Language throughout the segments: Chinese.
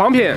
仿品。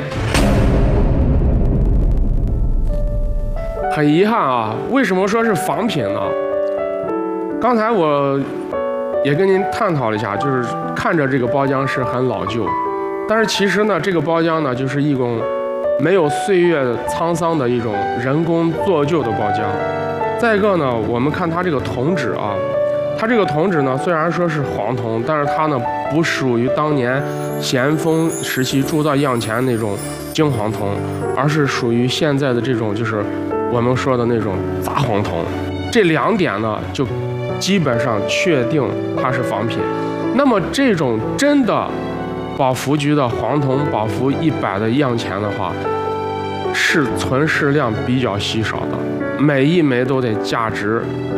很遗憾啊，为什么说是仿品呢？刚才我也跟您探讨了一下，就是看着这个包浆是很老旧，但是其实呢，这个包浆呢就是一种没有岁月沧桑的一种人工做旧的包浆。再一个呢，我们看它这个铜质啊，它这个铜质呢虽然说是黄铜，但是它呢不属于当年咸丰时期铸造样前那种精黄铜，而是属于现在的这种就是我们说的那种杂黄铜。这2点呢就基本上确定它是仿品。那么这种真的保福局的黄铜保福100的样前的话，是存世量比较稀少的，每一枚都得价值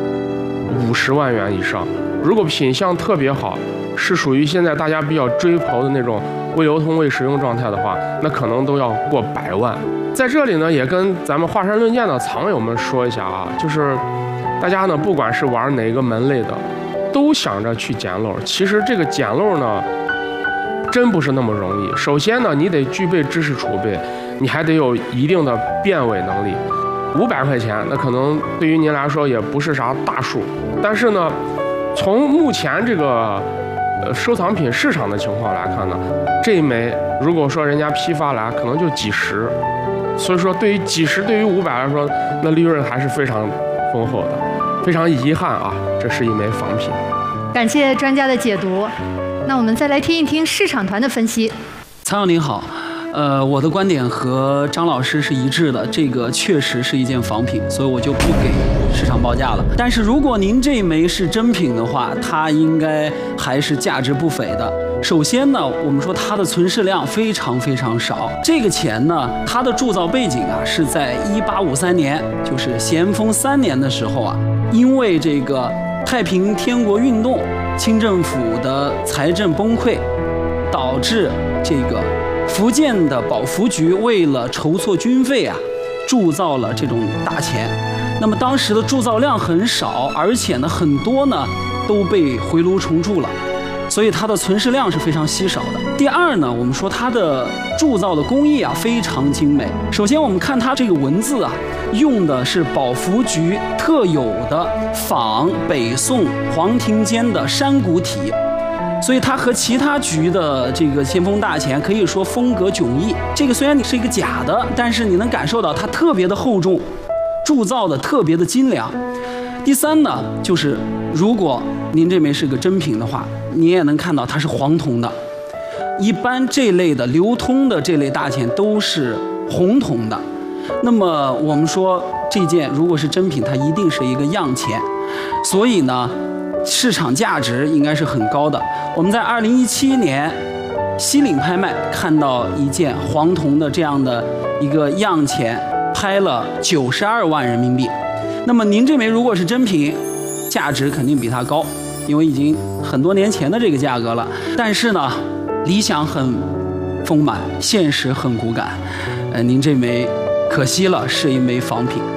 50万元以上。如果品相特别好，是属于现在大家比较追捧的那种未流通未使用状态的话，那可能都要过100万。在这里呢，也跟咱们华山论剑的藏友们说一下啊，就是大家呢不管是玩哪个门类的，都想着去捡漏。其实这个捡漏呢真不是那么容易。首先呢，你得具备知识储备，你还得有一定的辨伪能力。500块钱，那可能对于您来说也不是啥大数，但是呢，从目前这个收藏品市场的情况来看呢，这一枚如果说人家批发来，可能就几十，所以说对于几十，对于500来说，那利润还是非常丰厚的。非常遗憾啊，这是一枚仿品。 感谢专家的解读。那我们再来听一听市场团的分析。 苍友您好，我的观点和张老师是一致的，这个确实是一件仿品，所以我就不给市场报价了。但是如果您这一枚是真品的话，它应该还是价值不菲的。首先呢，我们说它的存世量非常非常少。这个钱呢，它的铸造背景啊是在1853年，就是咸丰3年的时候啊，因为这个太平天国运动，清政府的财政崩溃，导致这个福建的保福局为了筹措军费啊，铸造了这种大钱。那么当时的铸造量很少，而且呢很多呢都被回炉重铸了，所以它的存世量是非常稀少的。第二呢，我们说它的铸造的工艺啊非常精美。首先我们看它这个文字啊，用的是保福局特有的仿北宋黄庭坚的山谷体，所以它和其他局的这个先锋大钱可以说风格迥异。这个虽然你是一个假的，但是你能感受到它特别的厚重，铸造的特别的精良。第三呢，就是如果您这枚是个真品的话，你也能看到它是黄铜的。一般这类的流通的这类大钱都是红铜的。那么我们说这件如果是真品，它一定是一个样钱，所以呢市场价值应该是很高的。我们在2017年西岭拍卖看到一件黄铜的这样的一个样钱，拍了92万人民币。那么您这枚如果是真品，价值肯定比它高，因为已经很多年前的这个价格了。但是呢，理想很丰满，现实很骨感。您这枚可惜了，是一枚仿品。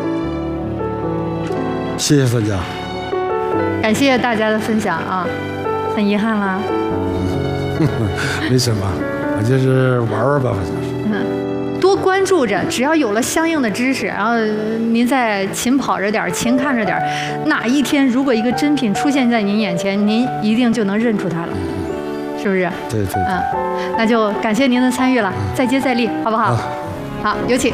谢谢分享。 感谢大家的分享啊，很遗憾啦。 没什么，我就是玩玩吧，反正是。 多关注着，只要有了相应的知识，然后您再勤跑着点，勤看着点，哪一天如果一个真品出现在您眼前，您一定就能认出它了，是不是？ 对对。 那就感谢您的参与了，再接再厉，好不好？好，有请。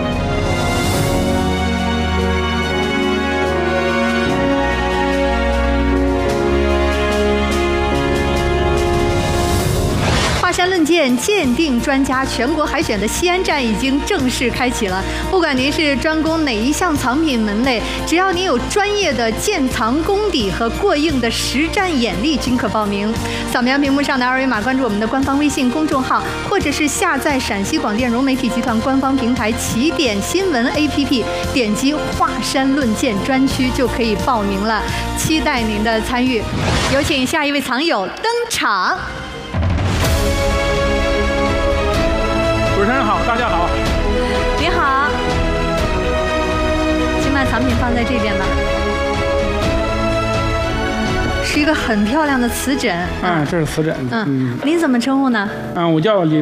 华山论剑鉴定专家全国海选的西安站已经正式开启了。不管您是专攻哪一项藏品门类，只要您有专业的鉴藏功底和过硬的实战眼力，均可报名。扫描屏幕上的2维码，关注我们的官方微信公众号，或者是下载陕西广电融媒体集团官方平台起点新闻 APP， 点击华山论剑专区就可以报名了。期待您的参与。有请下一位藏友登场。 主持人好，大家好。 您好，请把藏品放在这边吧。是一个很漂亮的瓷枕。 这是瓷枕。 您怎么称呼呢？ 我叫李